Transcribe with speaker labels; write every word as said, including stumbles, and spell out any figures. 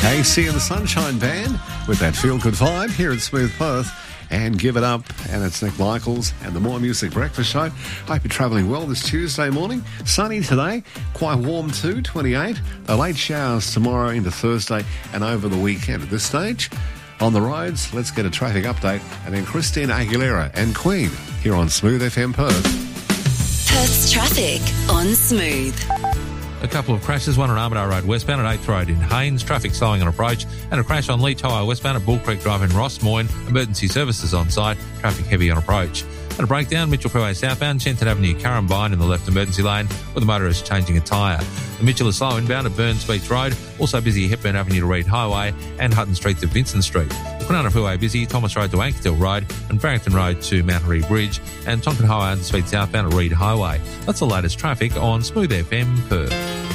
Speaker 1: A C and the Sunshine Band with that feel-good vibe here at Smooth Perth. And Give It Up, and it's Nick Michaels and the More Music Breakfast Show. Hope you're travelling well this Tuesday morning. Sunny today, quite warm too, twenty-eight. The late showers tomorrow into Thursday and over the weekend. At this stage, on the roads, let's get a traffic update. And then Christina Aguilera and Queen here on Smooth F M Perth.
Speaker 2: Perth's traffic on Smooth.
Speaker 3: A couple of crashes, one on Armadale Road westbound at eighth Road in Haynes, traffic slowing on approach, and a crash on Leach Highway westbound at Bull Creek Drive in Rossmoyne, emergency services on site, traffic heavy on approach. And a breakdown, Mitchell Freeway southbound, Shenton Avenue, Currumbine in the left emergency lane, with the motorist changing a tyre. The Mitchell is slow inbound at Burns Beach Road, also busy Hepburn Avenue to Reed Highway, and Hutton Street to Vincent Street. The Kwinana Freeway busy, Thomas Road to Ankertil Road, and Barrington Road to Mount Harry Bridge, and Tonkin Highway and Speed southbound at Reed Highway. That's the latest traffic on Smooth F M Perth.